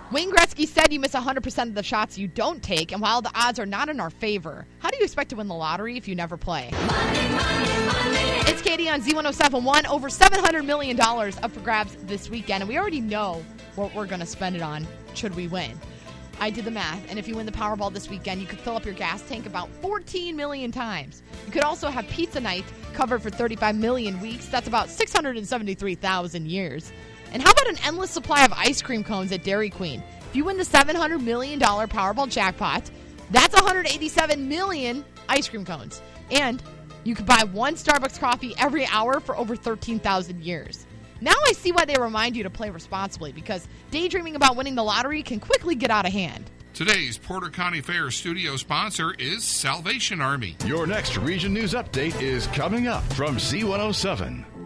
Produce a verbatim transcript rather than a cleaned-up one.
Wayne Gretzky said you miss one hundred percent of the shots you don't take, and while the odds are not in our favor, how do you expect to win the lottery if you never play? Money, money, money. It's Katie on Z one oh seven point one. Over seven hundred million dollars up for grabs this weekend, and we already know what we're going to spend it on should we win. I did the math, and if you win the Powerball this weekend, you could fill up your gas tank about fourteen million times. You could also have pizza night covered for thirty-five million weeks. That's about six hundred seventy-three thousand years. And how about an endless supply of ice cream cones at Dairy Queen? If you win the seven hundred million dollars Powerball jackpot, that's one hundred eighty-seven million ice cream cones. And you could buy one Starbucks coffee every hour for over thirteen thousand years. Now I see why they remind you to play responsibly, because daydreaming about winning the lottery can quickly get out of hand. Today's Porter County Fair studio sponsor is Salvation Army. Your next Region News Update is coming up from Z one oh seven.